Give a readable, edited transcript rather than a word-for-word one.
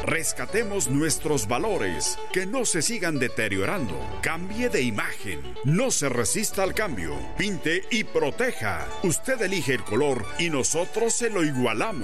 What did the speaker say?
Rescatemos nuestros valores, que no se sigan deteriorando. Cambie de imagen, no se resista al cambio. Pinte y proteja. Usted elige el color y nosotros se lo igualamos.